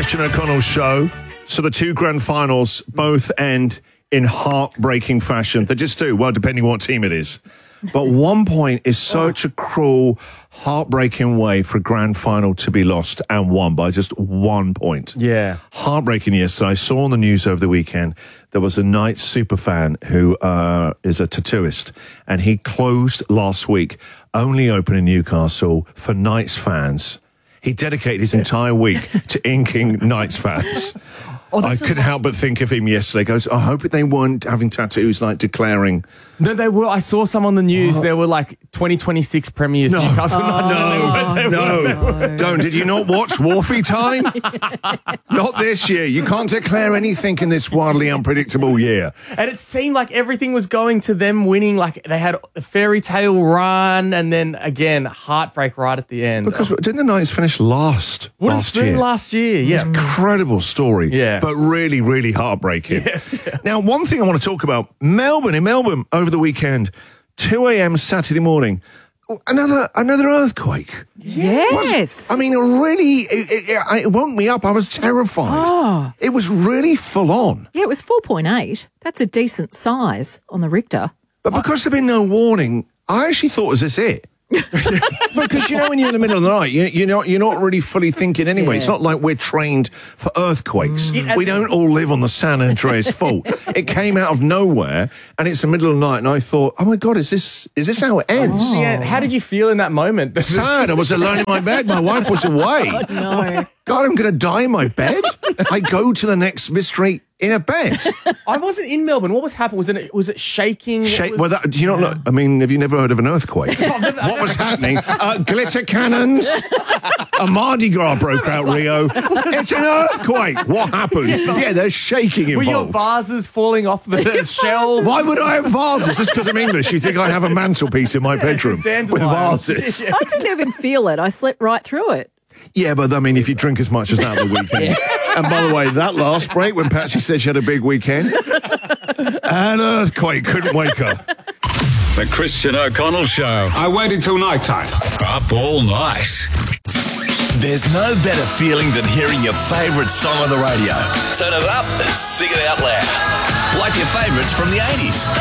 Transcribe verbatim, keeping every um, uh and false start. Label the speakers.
Speaker 1: Christian O'Connell show. So the two grand finals both end in heartbreaking fashion. They just do. Well, depending what team it is. But one point is such a cruel, heartbreaking way for a grand final to be lost and won by just one point.
Speaker 2: Yeah.
Speaker 1: Heartbreaking yesterday. I saw on the news over the weekend there was a Knights superfan who uh, is a tattooist, and he closed last week, only open in Newcastle for Knights fans. He dedicated his entire week to inking Knights fans. Oh, I couldn't help but think of him yesterday. Goes, I hope they weren't having tattoos like declaring.
Speaker 2: No, they were. I saw some on the news. Oh. There were like twenty twenty-six premiers.
Speaker 1: No,
Speaker 2: Newcastle
Speaker 1: oh,
Speaker 2: Knights.
Speaker 1: no,
Speaker 2: they were, they
Speaker 1: no,
Speaker 2: were,
Speaker 1: no. Don't. Did you not watch Wharfie Time? Not this year. You can't declare anything in this wildly unpredictable year.
Speaker 2: And it seemed like everything was going to them winning. Like they had a fairy tale run, and then again heartbreak right at the end.
Speaker 1: Because didn't the Knights finish last
Speaker 2: What
Speaker 1: last
Speaker 2: year?
Speaker 1: year?
Speaker 2: Last year, yeah.
Speaker 1: Incredible story.
Speaker 2: Yeah.
Speaker 1: But really, really heartbreaking.
Speaker 2: Yes. Yeah.
Speaker 1: Now, one thing I want to talk about, Melbourne, in Melbourne over the weekend, two a.m. Saturday morning, another another earthquake.
Speaker 3: Yes.
Speaker 1: Was, I mean, a really, it, it, it woke me up. I was terrified.
Speaker 3: Oh.
Speaker 1: It was really full on.
Speaker 3: Yeah, it was four point eight. That's a decent size on the Richter.
Speaker 1: But because there'd been no warning, I actually thought, was this it? Because you know when you're in the middle of the night, you, you're not you're not really fully thinking anyway. Yeah. It's not like we're trained for earthquakes. Mm. We don't all live on the San Andreas Fault. It came out of nowhere, and it's the middle of the night. And I thought, oh my god, is this is this how it ends?
Speaker 2: Oh. Yeah. How did you feel in that moment?
Speaker 1: Sad. I was alone in my bed. My wife was away.
Speaker 3: Oh, no.
Speaker 1: God, I'm going to die in my bed. I go to the next mystery in a bed.
Speaker 2: I wasn't in Melbourne. What was happening? Was it was it shaking?
Speaker 1: Shake,
Speaker 2: was,
Speaker 1: well, that, do you not
Speaker 2: yeah.
Speaker 1: know? I mean, have you never heard of an earthquake? What was happening? Uh, glitter cannons. A Mardi Gras broke out, Rio. It's an earthquake. What happened? Yeah, there's shaking involved.
Speaker 2: Were your vases falling off the shelves?
Speaker 1: Why would I have vases? Just because I'm English. You think I have a mantelpiece in my bedroom with vases?
Speaker 3: I didn't even feel it. I slept right through it.
Speaker 1: Yeah, but I mean, if you drink as much as that on the weekend. Yeah. And by the way, that last break when Patsy said she had a big weekend, an earthquake couldn't wake her.
Speaker 4: The Christian O'Connell Show.
Speaker 5: I waited till night time.
Speaker 4: Up all night.
Speaker 6: There's no better feeling than hearing your favourite song on the radio. Turn it up and sing it out loud. Like your favourites from the eighties.